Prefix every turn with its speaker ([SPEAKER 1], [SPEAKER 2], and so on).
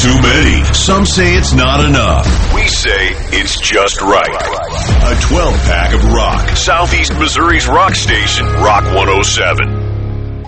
[SPEAKER 1] too many. Some say it's not enough. We say it's just right. A 12-pack of rock. Southeast Missouri's rock station, Rock 107.